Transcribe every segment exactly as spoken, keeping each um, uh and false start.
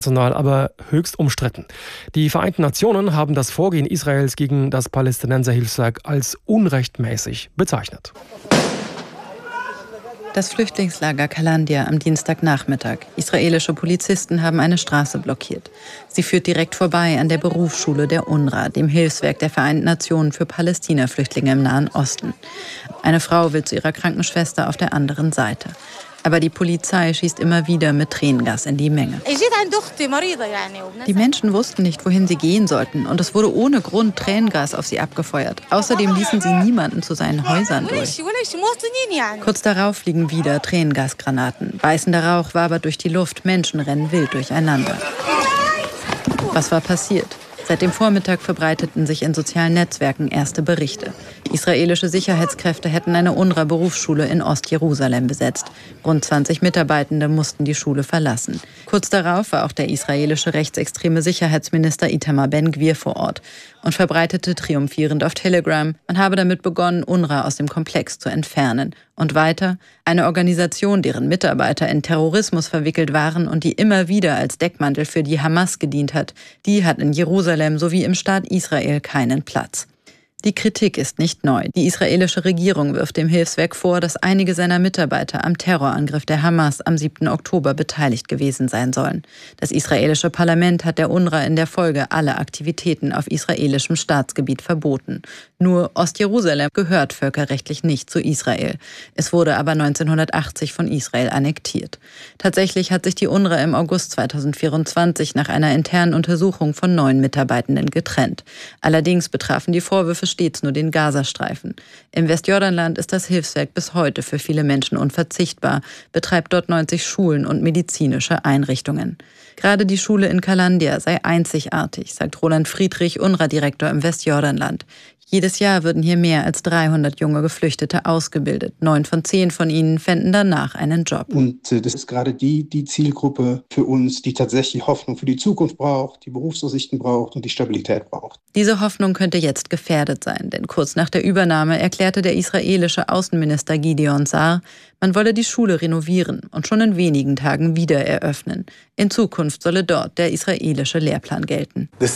aber höchst umstritten. Die Vereinten Nationen haben das Vorgehen Israels gegen das Palästinenserhilfswerk als unrechtmäßig bezeichnet. Das Flüchtlingslager Kalandia am Dienstagnachmittag. Israelische Polizisten haben eine Straße blockiert. Sie führt direkt vorbei an der Berufsschule der UNRWA, dem Hilfswerk der Vereinten Nationen für Palästina-Flüchtlinge im Nahen Osten. Eine Frau will zu ihrer Krankenschwester auf der anderen Seite. Aber die Polizei schießt immer wieder mit Tränengas in die Menge. Die Menschen wussten nicht, wohin sie gehen sollten. Und es wurde ohne Grund Tränengas auf sie abgefeuert. Außerdem ließen sie niemanden zu seinen Häusern durch. Kurz darauf fliegen wieder Tränengasgranaten. Beißender Rauch wabert durch die Luft. Menschen rennen wild durcheinander. Was war passiert? Seit dem Vormittag verbreiteten sich in sozialen Netzwerken erste Berichte. Israelische Sicherheitskräfte hätten eine UNRWA-Berufsschule in Ostjerusalem besetzt. Rund zwanzig Mitarbeitende mussten die Schule verlassen. Kurz darauf war auch der israelische rechtsextreme Sicherheitsminister Itamar Ben-Gvir vor Ort und verbreitete triumphierend auf Telegram, man habe damit begonnen, UNRWA aus dem Komplex zu entfernen. Und weiter, eine Organisation, deren Mitarbeiter in Terrorismus verwickelt waren und die immer wieder als Deckmantel für die Hamas gedient hat, die hat in Jerusalem sowie im Staat Israel keinen Platz. Die Kritik ist nicht neu. Die israelische Regierung wirft dem Hilfswerk vor, dass einige seiner Mitarbeiter am Terrorangriff der Hamas am siebten Oktober beteiligt gewesen sein sollen. Das israelische Parlament hat der UNRWA in der Folge alle Aktivitäten auf israelischem Staatsgebiet verboten. Nur Ostjerusalem gehört völkerrechtlich nicht zu Israel. Es wurde aber neunzehnhundertachtzig von Israel annektiert. Tatsächlich hat sich die UNRWA im August zweitausendvierundzwanzig nach einer internen Untersuchung von neun Mitarbeitenden getrennt. Allerdings betrafen die Vorwürfe stets nur den Gazastreifen. Im Westjordanland ist das Hilfswerk bis heute für viele Menschen unverzichtbar, betreibt dort neunzig Schulen und medizinische Einrichtungen. Gerade die Schule in Kalandia sei einzigartig, sagt Roland Friedrich, UNRWA-Direktor im Westjordanland. Jedes Jahr würden hier mehr als dreihundert junge Geflüchtete ausgebildet. Neun von zehn von ihnen fänden danach einen Job. Und das ist gerade die, die Zielgruppe für uns, die tatsächlich Hoffnung für die Zukunft braucht, die Berufsaussichten braucht und die Stabilität braucht. Diese Hoffnung könnte jetzt gefährdet sein, denn kurz nach der Übernahme erklärte der israelische Außenminister Gideon Sa'ar, man wolle die Schule renovieren und schon in wenigen Tagen wieder eröffnen. In Zukunft solle dort der israelische Lehrplan gelten. Das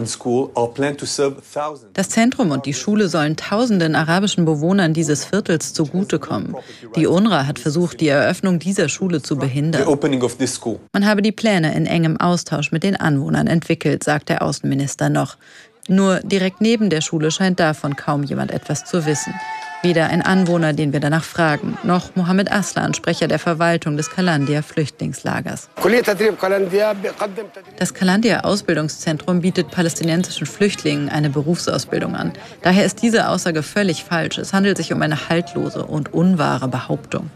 Zentrum und die Schule sollen tausenden arabischen Bewohnern dieses Viertels zugutekommen. Die UNRWA hat versucht, die Eröffnung dieser Schule zu behindern. Man habe die Pläne in engem Austausch mit den Anwohnern entwickelt, sagt der Außenminister noch. Nur direkt neben der Schule scheint davon kaum jemand etwas zu wissen. Weder ein Anwohner, den wir danach fragen, noch Mohammed Aslan, Sprecher der Verwaltung des Kalandia-Flüchtlingslagers. Das Kalandia-Ausbildungszentrum bietet palästinensischen Flüchtlingen eine Berufsausbildung an. Daher ist diese Aussage völlig falsch. Es handelt sich um eine haltlose und unwahre Behauptung.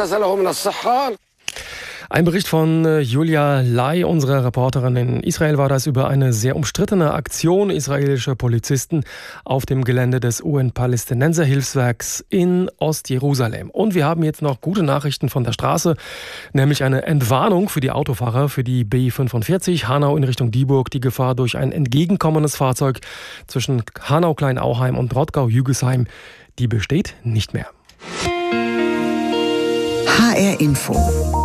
Ein Bericht von Julia Lai, unserer Reporterin in Israel, war das über eine sehr umstrittene Aktion israelischer Polizisten auf dem Gelände des U N-Palästinenser-Hilfswerks in Ostjerusalem. Und wir haben jetzt noch gute Nachrichten von der Straße, nämlich eine Entwarnung für die Autofahrer für die B fünfundvierzig Hanau in Richtung Dieburg. Die Gefahr durch ein entgegenkommendes Fahrzeug zwischen Hanau-Kleinauheim und Rottgau-Jügesheim, die besteht nicht mehr. H R Info.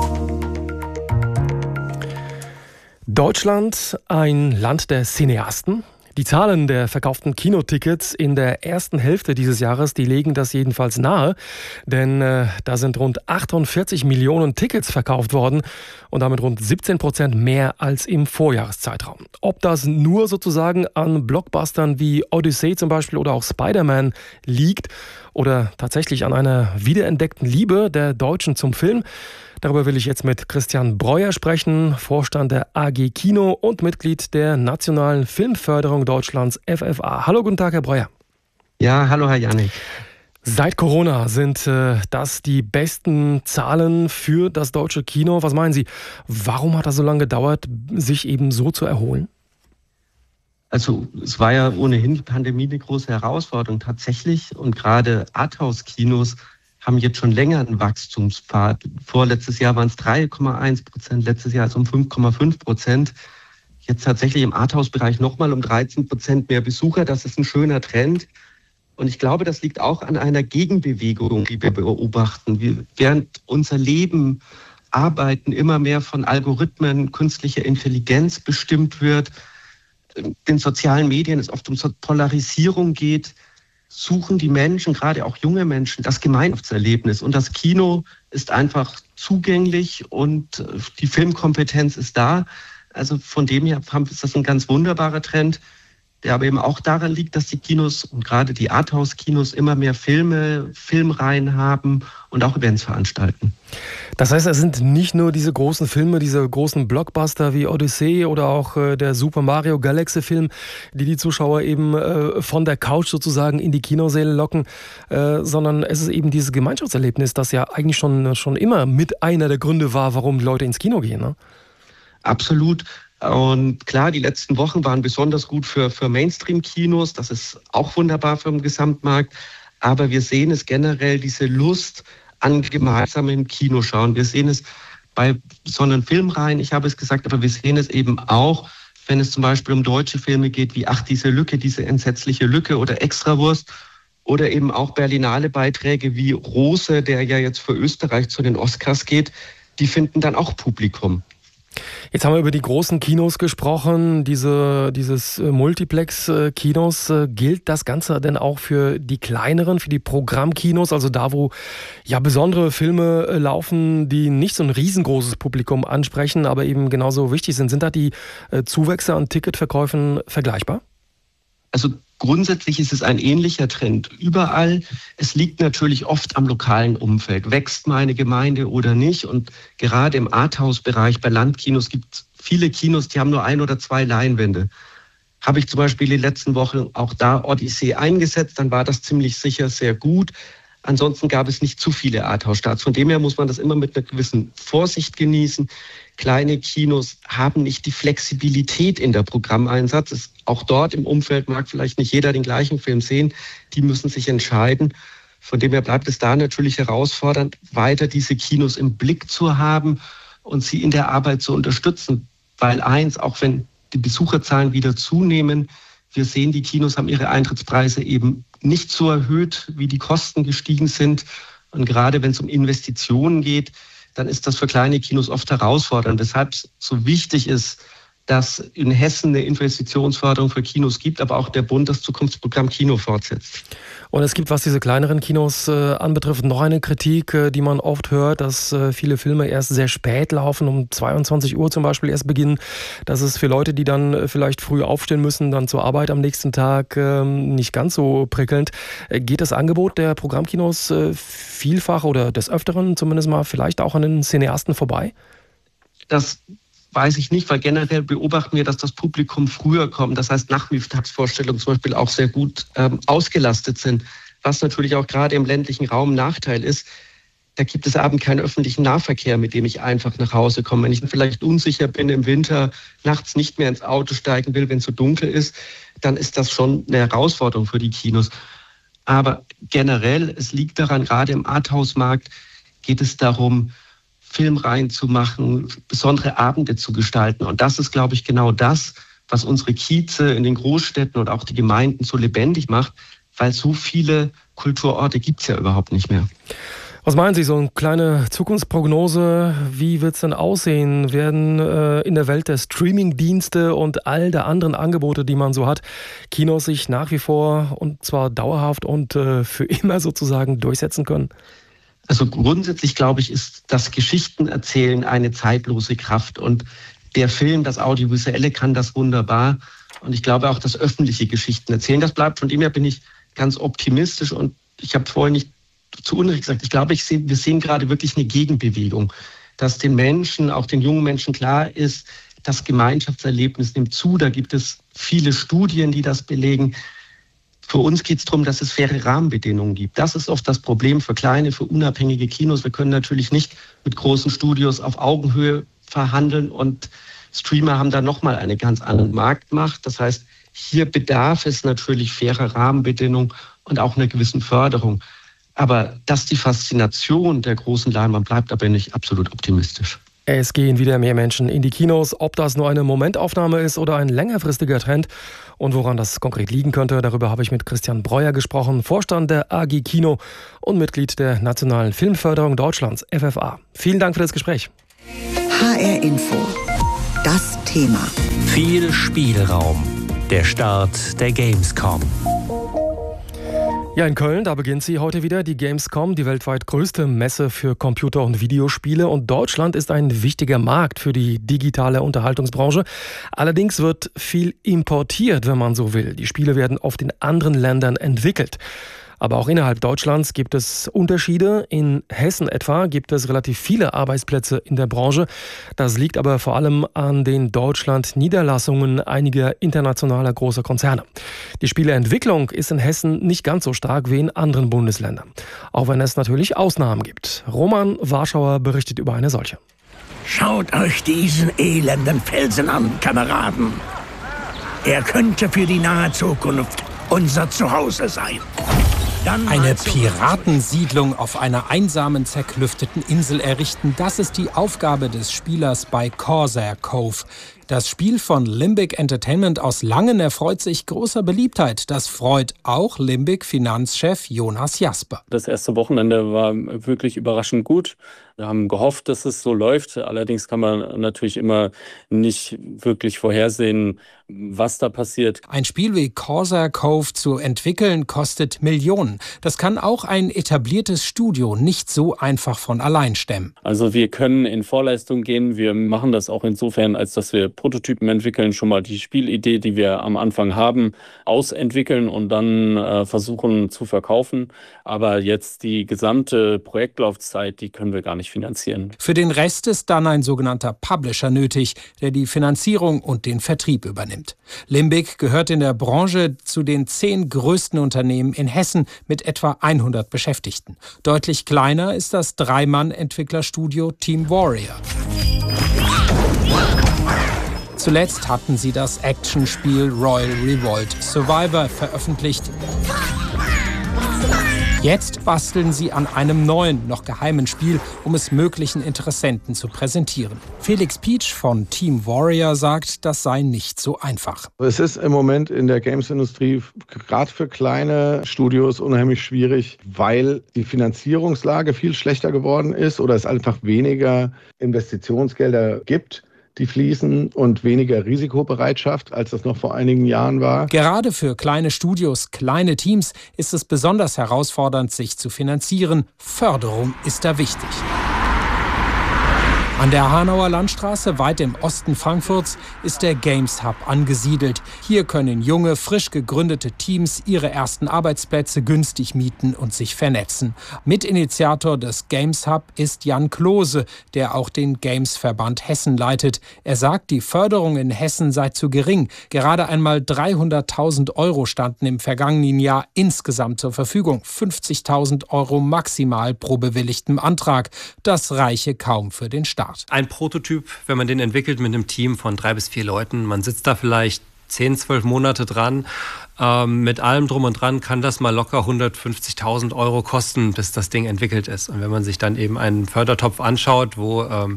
Deutschland, ein Land der Cineasten. Die Zahlen der verkauften Kinotickets in der ersten Hälfte dieses Jahres, die legen das jedenfalls nahe. Denn äh, da sind rund achtundvierzig Millionen Tickets verkauft worden und damit rund siebzehn Prozent mehr als im Vorjahreszeitraum. Ob das nur sozusagen an Blockbustern wie Odyssey zum Beispiel oder auch Spider-Man liegt oder tatsächlich an einer wiederentdeckten Liebe der Deutschen zum Film, darüber will ich jetzt mit Christian Breuer sprechen, Vorstand der A G Kino und Mitglied der Nationalen Filmförderung Deutschlands, F F A. Hallo, guten Tag, Herr Breuer. Ja, hallo, Herr Janik. Seit Corona sind äh, das die besten Zahlen für das deutsche Kino. Was meinen Sie, warum hat das so lange gedauert, sich eben so zu erholen? Also es war ja ohnehin die Pandemie eine große Herausforderung tatsächlich. Und gerade Arthouse-Kinos haben jetzt schon länger einen Wachstumspfad. Vorletztes Jahr waren es drei Komma eins Prozent, letztes Jahr ist es um fünf Komma fünf Prozent. Jetzt tatsächlich im Arthouse-Bereich nochmal um dreizehn Prozent mehr Besucher. Das ist ein schöner Trend. Und ich glaube, das liegt auch an einer Gegenbewegung, die wir beobachten. Wir, während unser Leben Arbeiten immer mehr von Algorithmen, künstlicher Intelligenz bestimmt wird, den sozialen Medien es oft um Polarisierung geht, suchen die Menschen, gerade auch junge Menschen, das Gemeinschaftserlebnis. Und das Kino ist einfach zugänglich und die Filmkompetenz ist da. Also von dem her ist das ein ganz wunderbarer Trend, der aber eben auch daran liegt, dass die Kinos und gerade die Arthouse-Kinos immer mehr Filme, Filmreihen haben und auch Events veranstalten. Das heißt, es sind nicht nur diese großen Filme, diese großen Blockbuster wie Odyssey oder auch äh, der Super Mario Galaxy-Film, die die Zuschauer eben äh, von der Couch sozusagen in die Kinosäle locken, äh, sondern es ist eben dieses Gemeinschaftserlebnis, das ja eigentlich schon, schon immer mit einer der Gründe war, warum die Leute ins Kino gehen, ne? Absolut. Und klar, die letzten Wochen waren besonders gut für, für Mainstream-Kinos. Das ist auch wunderbar für den Gesamtmarkt. Aber wir sehen es generell, diese Lust an gemeinsamen Kinoschauen. Wir sehen es bei so einen Filmreihen, ich habe es gesagt, aber wir sehen es eben auch, wenn es zum Beispiel um deutsche Filme geht, wie Ach, diese Lücke, diese entsetzliche Lücke oder Extrawurst. Oder eben auch Berlinale-Beiträge wie Rose, der ja jetzt für Österreich zu den Oscars geht. Die finden dann auch Publikum. Jetzt haben wir über die großen Kinos gesprochen, diese, dieses Multiplex-Kinos. Gilt das Ganze denn auch für die kleineren, für die Programmkinos, also da, wo ja besondere Filme laufen, die nicht so ein riesengroßes Publikum ansprechen, aber eben genauso wichtig sind? Sind da die Zuwächse an Ticketverkäufen vergleichbar? Also grundsätzlich ist es ein ähnlicher Trend überall. Es liegt natürlich oft am lokalen Umfeld. Wächst meine Gemeinde oder nicht? Und gerade im Arthouse-Bereich bei Landkinos gibt es viele Kinos, die haben nur ein oder zwei Leinwände. Habe ich zum Beispiel die letzten Wochen auch da Odyssey eingesetzt, dann war das ziemlich sicher sehr gut. Ansonsten gab es nicht zu viele Arthouse-Starts. Von dem her muss man das immer mit einer gewissen Vorsicht genießen. Kleine Kinos haben nicht die Flexibilität in der Programmeinsatz. Es, auch dort im Umfeld mag vielleicht nicht jeder den gleichen Film sehen. Die müssen sich entscheiden. Von dem her bleibt es da natürlich herausfordernd, weiter diese Kinos im Blick zu haben und sie in der Arbeit zu unterstützen. Weil eins, auch wenn die Besucherzahlen wieder zunehmen, wir sehen, die Kinos haben ihre Eintrittspreise eben nicht so erhöht, wie die Kosten gestiegen sind. Und gerade wenn es um Investitionen geht, dann ist das für kleine Kinos oft herausfordernd. Weshalb es so wichtig ist, dass in Hessen eine Investitionsförderung für Kinos gibt, aber auch der Bund das Zukunftsprogramm Kino fortsetzt. Und es gibt, was diese kleineren Kinos äh, anbetrifft, noch eine Kritik, äh, die man oft hört, dass äh, viele Filme erst sehr spät laufen, um zweiundzwanzig Uhr zum Beispiel erst beginnen. Das ist für Leute, die dann äh, vielleicht früh aufstehen müssen, dann zur Arbeit am nächsten Tag äh, nicht ganz so prickelnd. Äh, geht das Angebot der Programmkinos äh, vielfach oder des Öfteren zumindest mal vielleicht auch an den Cineasten vorbei? Das weiß ich nicht, weil generell beobachten wir, dass das Publikum früher kommt. Das heißt, Nachmittagsvorstellungen zum Beispiel auch sehr gut ähm, ausgelastet sind, was natürlich auch gerade im ländlichen Raum ein Nachteil ist. Da gibt es abends keinen öffentlichen Nahverkehr, mit dem ich einfach nach Hause komme. Wenn ich vielleicht unsicher bin im Winter, nachts nicht mehr ins Auto steigen will, wenn es so dunkel ist, dann ist das schon eine Herausforderung für die Kinos. Aber generell, es liegt daran, gerade im Arthouse-Markt geht es darum, Filmreihen zu machen, besondere Abende zu gestalten. Und das ist, glaube ich, genau das, was unsere Kieze in den Großstädten und auch die Gemeinden so lebendig macht, weil so viele Kulturorte gibt es ja überhaupt nicht mehr. Was meinen Sie, so eine kleine Zukunftsprognose, wie wird es denn aussehen? Werden äh, in der Welt der Streamingdienste und all der anderen Angebote, die man so hat, Kinos sich nach wie vor und zwar dauerhaft und äh, für immer sozusagen durchsetzen können? Also grundsätzlich, glaube ich, ist das Geschichtenerzählen eine zeitlose Kraft. Und der Film, das Audiovisuelle kann das wunderbar. Und ich glaube auch, das öffentliche Geschichtenerzählen, das bleibt. Von dem her bin ich ganz optimistisch. Und ich habe vorhin nicht zu Unrecht gesagt, ich glaube, ich sehe, wir sehen gerade wirklich eine Gegenbewegung, dass den Menschen, auch den jungen Menschen klar ist, das Gemeinschaftserlebnis nimmt zu. Da gibt es viele Studien, die das belegen. Für uns geht es darum, dass es faire Rahmenbedingungen gibt. Das ist oft das Problem für kleine, für unabhängige Kinos. Wir können natürlich nicht mit großen Studios auf Augenhöhe verhandeln und Streamer haben da nochmal eine ganz andere Marktmacht. Das heißt, hier bedarf es natürlich fairer Rahmenbedingungen und auch einer gewissen Förderung. Aber dass die Faszination der großen Leinwand bleibt, da bin ich absolut optimistisch. Es gehen wieder mehr Menschen in die Kinos. Ob das nur eine Momentaufnahme ist oder ein längerfristiger Trend und woran das konkret liegen könnte, darüber habe ich mit Christian Breuer gesprochen, Vorstand der A G Kino und Mitglied der Nationalen Filmförderung Deutschlands, F F A. Vielen Dank für das Gespräch. H R Info. Das Thema. Viel Spielraum. Der Start der Gamescom. Ja, in Köln, da beginnt sie heute wieder, die Gamescom, die weltweit größte Messe für Computer- und Videospiele. Und Deutschland ist ein wichtiger Markt für die digitale Unterhaltungsbranche. Allerdings wird viel importiert, wenn man so will. Die Spiele werden oft in anderen Ländern entwickelt. Aber auch innerhalb Deutschlands gibt es Unterschiede. In Hessen etwa gibt es relativ viele Arbeitsplätze in der Branche. Das liegt aber vor allem an den Deutschland-Niederlassungen einiger internationaler großer Konzerne. Die Spieleentwicklung ist in Hessen nicht ganz so stark wie in anderen Bundesländern. Auch wenn es natürlich Ausnahmen gibt. Roman Warschauer berichtet über eine solche. Schaut euch diesen elenden Felsen an, Kameraden. Er könnte für die nahe Zukunft unser Zuhause sein. Dann eine Piratensiedlung auf einer einsamen, zerklüfteten Insel errichten, das ist die Aufgabe des Spielers bei Corsair Cove. Das Spiel von Limbic Entertainment aus Langen erfreut sich großer Beliebtheit. Das freut auch Limbic-Finanzchef Jonas Jasper. Das erste Wochenende war wirklich überraschend gut. Wir haben gehofft, dass es so läuft. Allerdings kann man natürlich immer nicht wirklich vorhersehen, was da passiert. Ein Spiel wie Corsair Cove zu entwickeln, kostet Millionen. Das kann auch ein etabliertes Studio nicht so einfach von allein stemmen. Also wir können in Vorleistung gehen. Wir machen das auch insofern, als dass wir Prototypen entwickeln, schon mal die Spielidee, die wir am Anfang haben, ausentwickeln und dann äh, versuchen zu verkaufen. Aber jetzt die gesamte Projektlaufzeit, die können wir gar nicht finanzieren. Für den Rest ist dann ein sogenannter Publisher nötig, der die Finanzierung und den Vertrieb übernimmt. Limbic gehört in der Branche zu den zehn größten Unternehmen in Hessen mit etwa hundert Beschäftigten. Deutlich kleiner ist das Drei-Mann-Entwicklerstudio Team Warrior. Zuletzt hatten sie das Actionspiel Royal Revolt Survivor veröffentlicht. Jetzt basteln sie an einem neuen, noch geheimen Spiel, um es möglichen Interessenten zu präsentieren. Felix Pietsch von Team Warrior sagt, das sei nicht so einfach. Es ist im Moment in der Games-Industrie gerade für kleine Studios unheimlich schwierig, weil die Finanzierungslage viel schlechter geworden ist oder es einfach weniger Investitionsgelder gibt, die fließen, und weniger Risikobereitschaft, als das noch vor einigen Jahren war. Gerade für kleine Studios, kleine Teams ist es besonders herausfordernd, sich zu finanzieren. Förderung ist da wichtig. An der Hanauer Landstraße, weit im Osten Frankfurts, ist der Games Hub angesiedelt. Hier können junge, frisch gegründete Teams ihre ersten Arbeitsplätze günstig mieten und sich vernetzen. Mitinitiator des Games Hub ist Jan Klose, der auch den Games-Verband Hessen leitet. Er sagt, die Förderung in Hessen sei zu gering. Gerade einmal dreihunderttausend Euro standen im vergangenen Jahr insgesamt zur Verfügung. fünfzigtausend Euro maximal pro bewilligtem Antrag. Das reiche kaum für den Staat. Ein Prototyp, wenn man den entwickelt mit einem Team von drei bis vier Leuten, man sitzt da vielleicht zehn, zwölf Monate dran. Ähm, mit allem drum und dran kann das mal locker hundertfünfzigtausend Euro kosten, bis das Ding entwickelt ist. Und wenn man sich dann eben einen Fördertopf anschaut, wo ähm,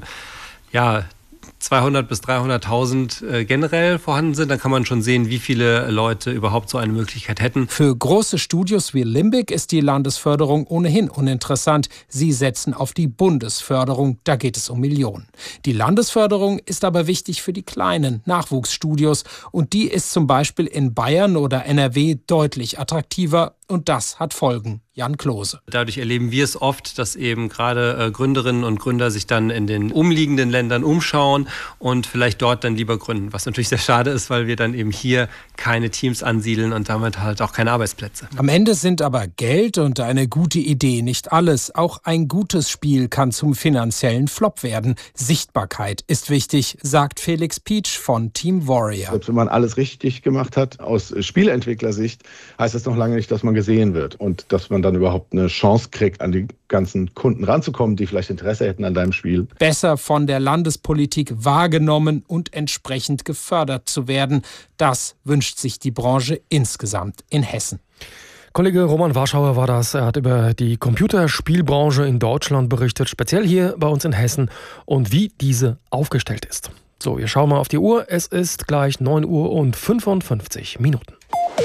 ja zweihundert bis dreihunderttausend äh, generell vorhanden sind, dann kann man schon sehen, wie viele Leute überhaupt so eine Möglichkeit hätten. Für große Studios wie Limbic ist die Landesförderung ohnehin uninteressant. Sie setzen auf die Bundesförderung, da geht es um Millionen. Die Landesförderung ist aber wichtig für die kleinen Nachwuchsstudios und die ist zum Beispiel in Bayern oder N R W deutlich attraktiver. Und das hat Folgen. Jan Klose. Dadurch erleben wir es oft, dass eben gerade äh, Gründerinnen und Gründer sich dann in den umliegenden Ländern umschauen und vielleicht dort dann lieber gründen. Was natürlich sehr schade ist, weil wir dann eben hier keine Teams ansiedeln und damit halt auch keine Arbeitsplätze. Am Ende sind aber Geld und eine gute Idee nicht alles. Auch ein gutes Spiel kann zum finanziellen Flop werden. Sichtbarkeit ist wichtig, sagt Felix Pietsch von Team Warrior. Selbst wenn man alles richtig gemacht hat, aus Spieleentwicklersicht, heißt das noch lange nicht, dass man gesehen wird und dass man dann überhaupt eine Chance kriegt, an die ganzen Kunden ranzukommen, die vielleicht Interesse hätten an deinem Spiel. Besser von der Landespolitik wahrgenommen und entsprechend gefördert zu werden, das wünscht sich die Branche insgesamt in Hessen. Kollege Roman Warschauer war das. Er hat über die Computerspielbranche in Deutschland berichtet, speziell hier bei uns in Hessen und wie diese aufgestellt ist. So, wir schauen mal auf die Uhr. Es ist gleich neun Uhr und fünfundfünfzig Minuten.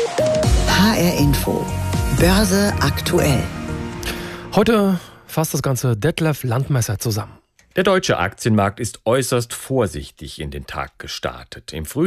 H R Info. Börse aktuell. Heute fasst das ganze Detlef Landmesser zusammen. Der deutsche Aktienmarkt ist äußerst vorsichtig in den Tag gestartet. Im Frühjahr